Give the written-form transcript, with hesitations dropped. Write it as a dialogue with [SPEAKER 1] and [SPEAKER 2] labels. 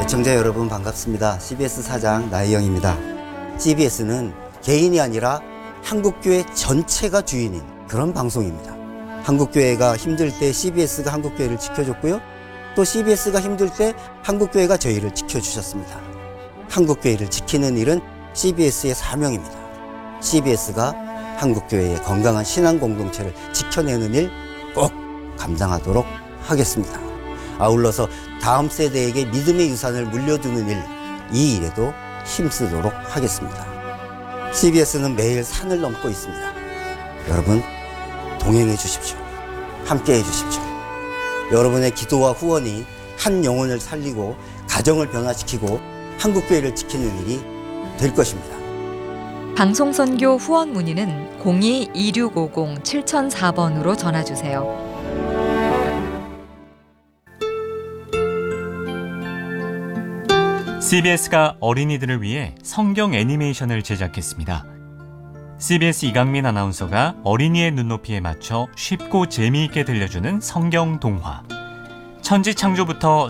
[SPEAKER 1] 애청자 여러분 반갑습니다. CBS 사장 나혜영입니다. CBS는 개인이 아니라 한국교회 전체가 주인인 그런 방송입니다. 한국교회가 힘들 때 CBS가 한국교회를 지켜줬고요. 또 CBS가 힘들 때 한국교회가 저희를 지켜주셨습니다. 한국교회를 지키는 일은 CBS의 사명입니다. CBS가 한국교회의 건강한 신앙 공동체를 지켜내는 일 꼭 감당하도록 하겠습니다. 아울러서 다음 세대에게 믿음의 유산을 물려주는 일, 이 일에도 힘쓰도록 하겠습니다. CBS는 매일 산을 넘고 있습니다. 여러분 동행해 주십시오. 함께 해 주십시오. 여러분의 기도와 후원이 한 영혼을 살리고 가정을 변화시키고 한국교회를 지키는 일이 될 것입니다.
[SPEAKER 2] 방송선교 후원 문의는 02-2650-7004번으로 전화주세요.
[SPEAKER 3] CBS가 어린이들을 위해 성경 애니메이션을 제작했습니다. CBS 이강민 아나운서가 어린이의 눈높이에 맞춰 쉽고 재미있게 들려주는 성경 동화. 천지 창조부터